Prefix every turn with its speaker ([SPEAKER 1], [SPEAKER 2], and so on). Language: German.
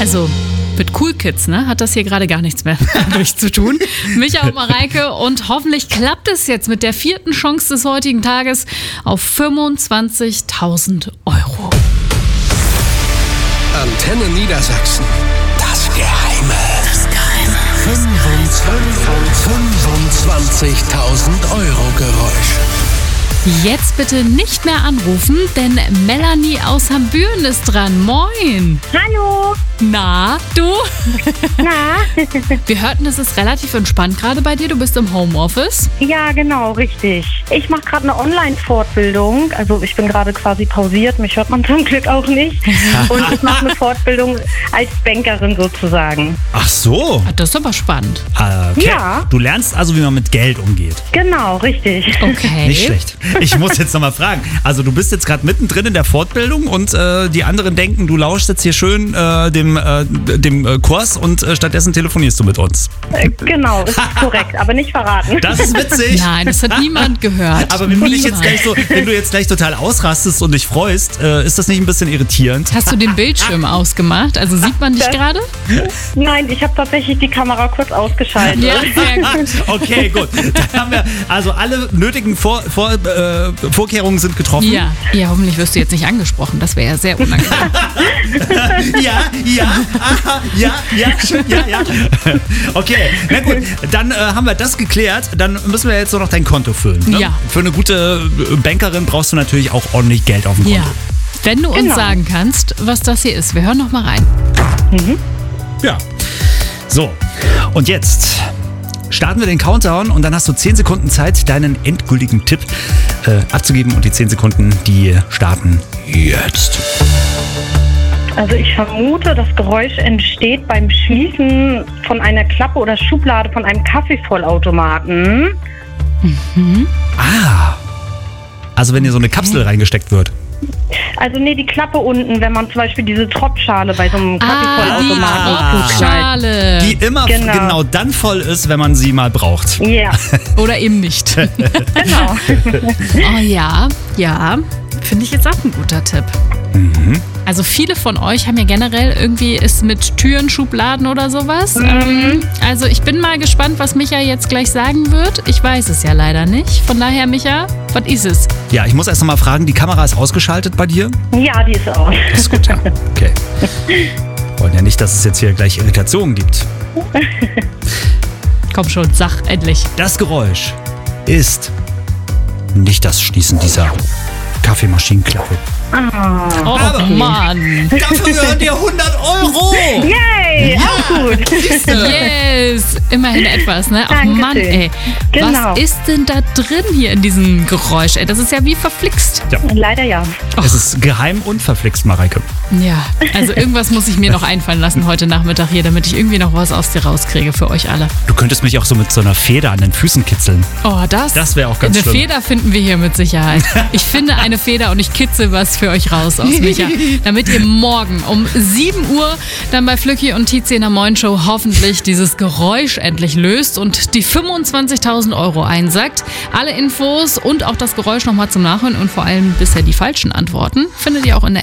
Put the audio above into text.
[SPEAKER 1] Also mit Cool Kids, ne, hat das hier gerade gar nichts mehr dadurch zu tun. Micha und Mareike, und hoffentlich klappt es jetzt mit der 4. Chance des heutigen Tages auf 25.000 Euro.
[SPEAKER 2] Antenne Niedersachsen. Das Geheime. 25.000 Euro Geräusch.
[SPEAKER 1] Jetzt bitte nicht mehr anrufen, denn Melanie aus Hambüren ist dran. Moin.
[SPEAKER 3] Hallo.
[SPEAKER 1] Na, du?
[SPEAKER 3] Na?
[SPEAKER 1] Wir hörten, es ist relativ entspannt gerade bei dir. Du bist im Homeoffice.
[SPEAKER 3] Ja, genau, richtig. Ich mache gerade eine Online-Fortbildung. Also ich bin gerade quasi pausiert. Mich hört man zum Glück auch nicht. Und ich mache eine Fortbildung als Bankerin sozusagen.
[SPEAKER 4] Ach so.
[SPEAKER 1] Das ist aber spannend.
[SPEAKER 4] Okay.
[SPEAKER 3] Ja.
[SPEAKER 4] Du lernst also, wie man mit Geld umgeht.
[SPEAKER 3] Genau, richtig.
[SPEAKER 1] Okay.
[SPEAKER 4] Nicht schlecht. Ich muss jetzt nochmal fragen. Also du bist jetzt gerade mittendrin in der Fortbildung und die anderen denken, du lauschst jetzt hier schön dem Kurs und stattdessen telefonierst du mit uns.
[SPEAKER 3] Genau, ist korrekt, aber nicht verraten.
[SPEAKER 4] Das ist witzig.
[SPEAKER 1] Nein, das hat niemand gehört.
[SPEAKER 4] Aber wenn du jetzt
[SPEAKER 1] Niemand.
[SPEAKER 4] gleich wenn du jetzt gleich total ausrastest und dich freust, ist das nicht ein bisschen irritierend?
[SPEAKER 1] Hast du den Bildschirm ausgemacht? Also sieht man dich
[SPEAKER 3] Das-
[SPEAKER 1] gerade?
[SPEAKER 3] Nein, ich habe tatsächlich die Kamera kurz ausgeschaltet.
[SPEAKER 1] Ja, sehr gut.
[SPEAKER 4] Okay, gut. Dann haben wir also alle nötigen Vorkehrungen sind getroffen.
[SPEAKER 1] Ja, hoffentlich wirst du jetzt nicht angesprochen. Das wäre ja sehr unangenehm.
[SPEAKER 4] Aha, ja. Okay, na gut, dann haben wir das geklärt. Dann müssen wir jetzt nur noch dein Konto füllen. Ne?
[SPEAKER 1] Ja.
[SPEAKER 4] Für eine gute Bankerin brauchst du natürlich auch ordentlich Geld auf dem Konto.
[SPEAKER 1] Ja. Wenn du uns
[SPEAKER 3] Genau.
[SPEAKER 1] sagen kannst, was das hier ist. Wir hören noch mal rein.
[SPEAKER 4] Ja. So, und jetzt starten wir den Countdown und dann hast du 10 Sekunden Zeit, deinen endgültigen Tipp abzugeben. Und die 10 Sekunden, die starten jetzt.
[SPEAKER 3] Also ich vermute, das Geräusch entsteht beim Schließen von einer Klappe oder Schublade von einem Kaffeevollautomaten.
[SPEAKER 4] Also wenn dir so eine Kapsel reingesteckt wird.
[SPEAKER 3] Also nee, die Klappe unten, wenn man zum Beispiel diese Tropfschale bei so einem Kaffeevollautomaten zuschneidet.
[SPEAKER 1] Schale.
[SPEAKER 4] Die immer
[SPEAKER 3] Genau.
[SPEAKER 4] genau dann voll ist, wenn man sie mal braucht.
[SPEAKER 3] Ja,
[SPEAKER 1] Oder eben nicht.
[SPEAKER 3] genau.
[SPEAKER 1] Oh ja. Finde ich jetzt auch ein guter Tipp. Also viele von euch haben ja generell irgendwie ist mit Türen, Schubladen oder sowas. Also ich bin mal gespannt, was Micha jetzt gleich sagen wird. Ich weiß es ja leider nicht. Von daher, Micha, was ist es?
[SPEAKER 4] Ja, ich muss erst noch mal fragen, die Kamera ist ausgeschaltet bei dir?
[SPEAKER 3] Ja, die ist aus.
[SPEAKER 4] Das ist gut, ja. Okay. Wollen ja nicht, dass es jetzt hier gleich Irritationen gibt.
[SPEAKER 1] Komm schon, sag endlich.
[SPEAKER 4] Das Geräusch ist nicht das Schließen dieser Kaffeemaschinenklappe.
[SPEAKER 1] Oh
[SPEAKER 4] Aber-
[SPEAKER 1] Mann.
[SPEAKER 4] Dafür gehören dir 100 Euro!
[SPEAKER 3] Yay, auch gut.
[SPEAKER 1] Yes, immerhin etwas, ne? Ach
[SPEAKER 3] Dankeschön.
[SPEAKER 1] Mann, ey.
[SPEAKER 3] Genau.
[SPEAKER 1] Was ist denn da drin hier in diesem Geräusch, ey? Das ist ja wie verflixt.
[SPEAKER 3] Leider ja.
[SPEAKER 4] Es ist geheim und verflixt, Mareike.
[SPEAKER 1] Ja, also irgendwas muss ich mir noch einfallen lassen heute Nachmittag hier, damit ich irgendwie noch was aus dir rauskriege für euch alle.
[SPEAKER 4] Du könntest mich auch so mit so einer Feder an den Füßen kitzeln.
[SPEAKER 1] Oh, das
[SPEAKER 4] wäre auch ganz
[SPEAKER 1] Eine
[SPEAKER 4] schlimm.
[SPEAKER 1] Feder finden wir hier mit Sicherheit. Ich finde eine Feder und ich kitzel was für euch raus aus Micha, damit ihr morgen um 7 Uhr dann bei Flücki und Tizi in der Moin Show hoffentlich dieses Geräusch endlich löst und die 25.000 Euro einsackt. Alle Infos und auch das Geräusch nochmal zum Nachhören und vor allem bisher die falschen Antworten findet ihr auch in der